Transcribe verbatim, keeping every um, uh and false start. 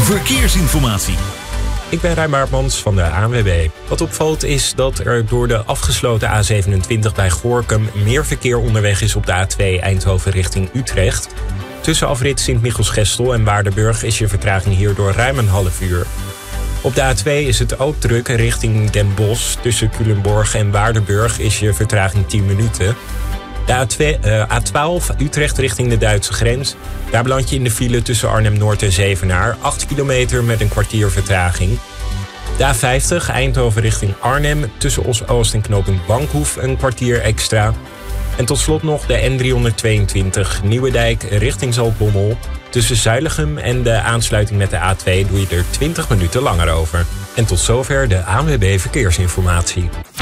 verkeersinformatie. Ik ben Rijn Baartmans van de A N W B. Wat opvalt is dat er door de afgesloten A zevenentwintig bij Gorinchem meer verkeer onderweg is op de A twee Eindhoven richting Utrecht. Tussen afrit Sint-Michels-Gestel en Waardenburg is je vertraging hierdoor ruim een half uur. Op de A twee is het ook druk richting Den Bosch. Tussen Culemborg en Waardenburg is je vertraging tien minuten. De A twee, uh, A twaalf Utrecht richting de Duitse grens. Daar beland je in de file tussen Arnhem-Noord en Zevenaar. acht kilometer met een kwartier vertraging. De A vijftig Eindhoven richting Arnhem. Tussen Os-Oost en knooppunt Bankhoef een kwartier extra. En tot slot nog de N driehonderdtweeëntwintig Nieuwedijk richting Zaltbommel. Tussen Zuilichem en de aansluiting met de A twee doe je er twintig minuten langer over. En tot zover de A N W B Verkeersinformatie.